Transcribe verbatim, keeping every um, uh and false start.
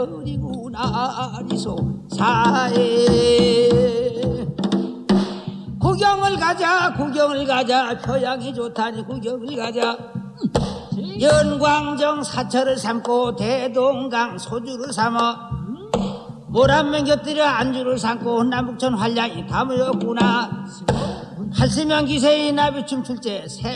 그리고 나리소 사에 구경을 가자 구경을 가자 표양이 좋다니 구경을 가자 연광정 사철을 삼고 대동강 소주를 삼아 모란면 곁들여 안주를 삼고 남북천 활량이 다 모였구나. 팔시면 기세의 나비춤 출제